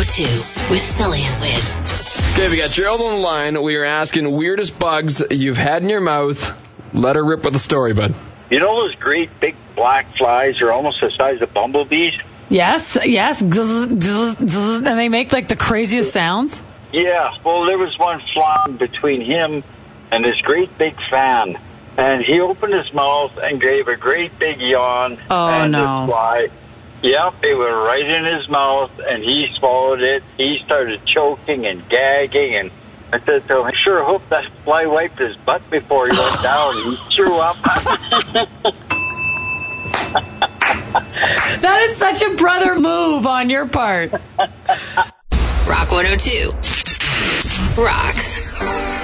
102 with Sully and Win. Okay, we got Gerald on the line. We are asking weirdest bugs you've had in your mouth. Let her rip with the story, bud. You know those great big black flies are almost the size of bumblebees? Yes. Zzz, zzz, zzz, and they make like the craziest sounds. Yeah, well, there was one flying between him and this great big fan. And he opened his mouth and gave a great big yawn. Oh, and no. The fly, yep, it went right in his mouth, and he swallowed it. He started choking and gagging, and I said to him, I sure hope that fly wiped his butt before he went down. He threw up. That is such a brother move on your part. Rock 102 rocks.